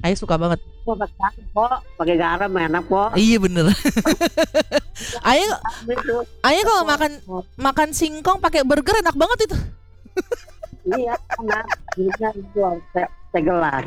Ayah suka banget. Pakai garam enak po. Iya bener. Ayah Itu. Ayah kalau makan singkong pakai burger enak banget itu. Iya, enak. Ini itu segelas.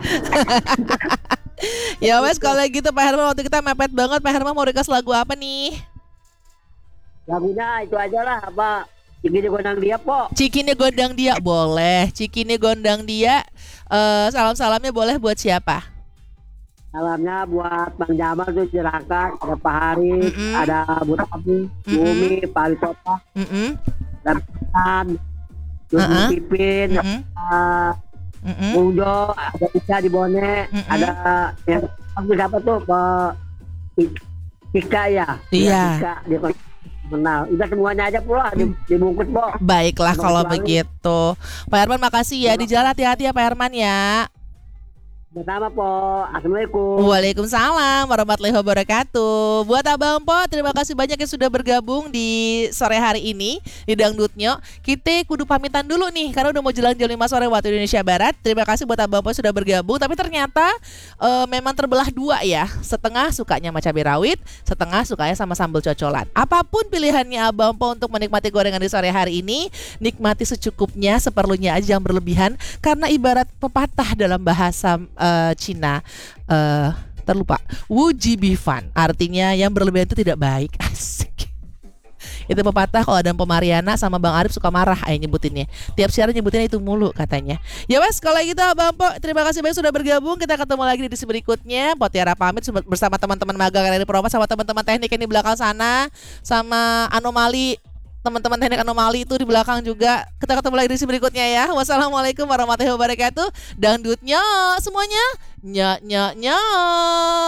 Ya wes kalau gitu Pak Herman, waktu kita mepet banget. Pak Herman mau request lagu apa nih? Lagunya itu aja lah, apa? Gini gondang dia po. Cikini gondang dia boleh. Cikini gondang dia. Salam-salamnya boleh buat siapa? Salamnya buat Bang Jamal tuh Ciraka, ada Pak Hari, Mm-mm. ada Bu Tami, Bu Umi, Pak Ali Tota, Mm-mm. dan Tan, Bu Pipin, Mm-mm. Mm-mm. Bung Jo, ada Ika di Bone, ada yang siapa tuh Pak Ika ya? Iya. Ika dia kenal. Udah semuanya aja pula dibungkus po. Baiklah Sama kalau selalu. begitu. Pak Herman makasih ya. Di jalan hati-hati ya Pak Herman ya. Bersama po. Assalamualaikum. Waalaikumsalam warahmatullahi wabarakatuh. Buat Abang Po, terima kasih banyak yang sudah bergabung di sore hari ini di Dangdutnyo. Kita kudu pamitan dulu nih karena udah mau jelang jam 5 sore waktu Indonesia Barat. Terima kasih buat Abang Po sudah bergabung. Tapi ternyata memang terbelah dua ya. Setengah sukanya sama cabai rawit, setengah sukanya sama sambal cocolan. Apapun pilihannya Abang Po untuk menikmati gorengan di sore hari ini, nikmati secukupnya, seperlunya aja, yang berlebihan. Karena ibarat pepatah dalam bahasa Cina, terlupa, Wu Ji Bi Fan, artinya yang berlebihan itu tidak baik. Asik. Itu pepatah. Kalau ada Mariana sama Bang Arif suka marah ayah nyebutinnya. Tiap siaran nyebutinnya itu mulu katanya. Ya wes kalau gitu Bang Po, terima kasih banyak sudah bergabung. Kita ketemu lagi di edisi berikutnya. Potiara pamit bersama teman-teman magang dari Promas, sama teman-teman teknik yang di belakang sana, sama Anomali, teman-teman teknik Anomali itu di belakang juga. Kita ketemu lagi di edisi berikutnya ya. Wassalamualaikum warahmatullahi wabarakatuh. Dangdutnya semuanya nya nya nya.